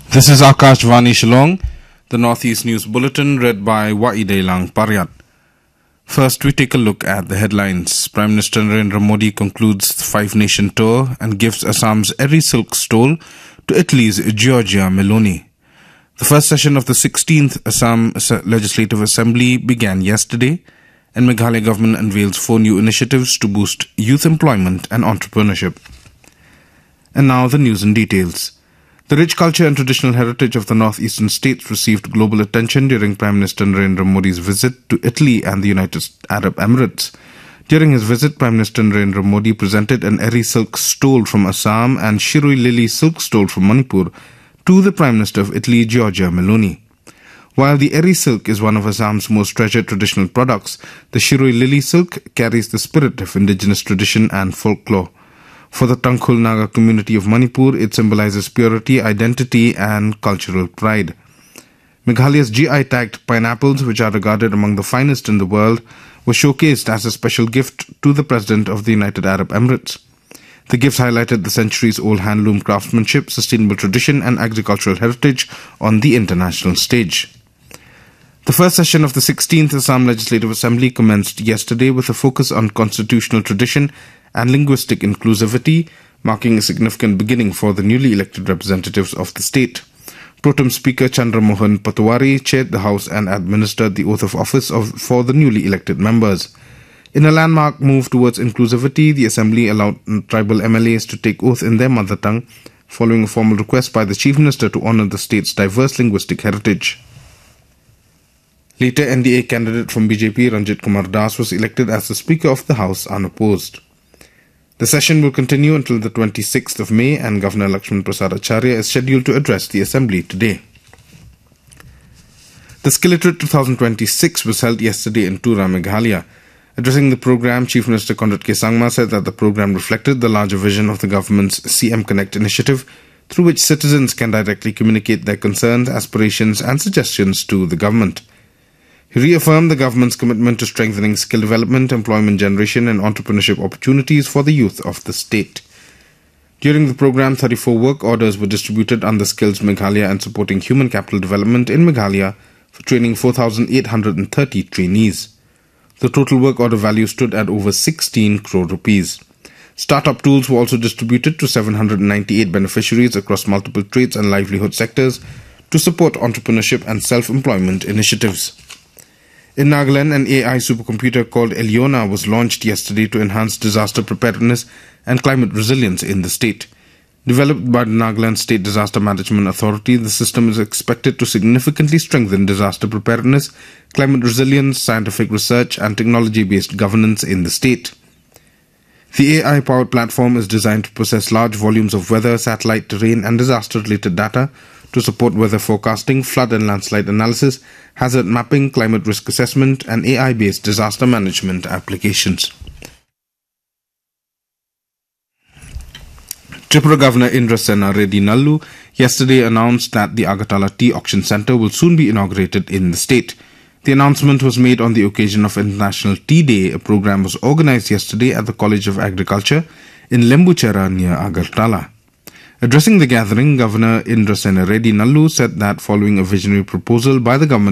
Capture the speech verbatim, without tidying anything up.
This is Akashvani Shillong, the Northeast News Bulletin read by Waidelang Paryat. First, we take a look at the headlines. Prime Minister Narendra Modi concludes the five-nation tour and gives Assam's Eri Silk Stole to Italy's Giorgia Meloni. The first session of the sixteenth Assam Legislative Assembly began yesterday, and Meghalaya government unveils four new initiatives to boost youth employment and entrepreneurship. And now the news in details. The rich culture and traditional heritage of the northeastern states received global attention during Prime Minister Narendra Modi's visit to Italy and the United Arab Emirates. During his visit, Prime Minister Narendra Modi presented an Eri silk stole from Assam and Shirui Lily silk stole from Manipur to the Prime Minister of Italy, Giorgia Meloni. While the Eri silk is one of Assam's most treasured traditional products, the Shirui Lily silk carries the spirit of indigenous tradition and folklore. For the Tangkhul Naga community of Manipur, it symbolizes purity, identity, and cultural pride. Meghalaya's G I-tagged pineapples, which are regarded among the finest in the world, were showcased as a special gift to the President of the United Arab Emirates. The gifts highlighted the centuries-old handloom craftsmanship, sustainable tradition, and agricultural heritage on the international stage. The first session of the sixteenth Assam Legislative Assembly commenced yesterday with a focus on constitutional tradition and linguistic inclusivity, marking a significant beginning for the newly elected representatives of the state. Pro-Tem Speaker Chandra Mohan Patwari chaired the House and administered the oath of office of, for the newly elected members. In a landmark move towards inclusivity, the Assembly allowed tribal M L As to take oath in their mother tongue, following a formal request by the Chief Minister to honour the state's diverse linguistic heritage. Later, N D A candidate from B J P Ranjit Kumar Das was elected as the Speaker of the House unopposed. The session will continue until the twenty-sixth of May, and Governor Lakshman Prasad Acharya is scheduled to address the Assembly today. The Skilliterate twenty twenty-six was held yesterday in Tura, Meghalaya. Addressing the program, Chief Minister Conrad K. Sangma said that the program reflected the larger vision of the government's C M Connect initiative, through which citizens can directly communicate their concerns, aspirations, and suggestions to the government. He reaffirmed the government's commitment to strengthening skill development, employment generation, and entrepreneurship opportunities for the youth of the state. During the program, thirty-four work orders were distributed under Skills Meghalaya and supporting human capital development in Meghalaya for training four thousand eight hundred thirty trainees. The total work order value stood at over sixteen crore rupees. Startup tools were also distributed to seven hundred ninety-eight beneficiaries across multiple trades and livelihood sectors to support entrepreneurship and self-employment initiatives. In Nagaland, an A I supercomputer called Eliona was launched yesterday to enhance disaster preparedness and climate resilience in the state. Developed by the Nagaland State Disaster Management Authority, the system is expected to significantly strengthen disaster preparedness, climate resilience, scientific research, and technology-based governance in the state. The A I-powered platform is designed to process large volumes of weather, satellite, terrain, and disaster-related data to support weather forecasting, flood and landslide analysis, hazard mapping, climate risk assessment, and A I-based disaster management applications. Tripura Governor Indrasena Reddy Nallu yesterday announced that the Agartala Tea Auction Centre will soon be inaugurated in the state. The announcement was made on the occasion of International Tea Day. A program was organised yesterday at the College of Agriculture in Lembuchera near Agartala. Addressing the gathering, Governor Indrasena Reddy Nallu said that following a visionary proposal by the government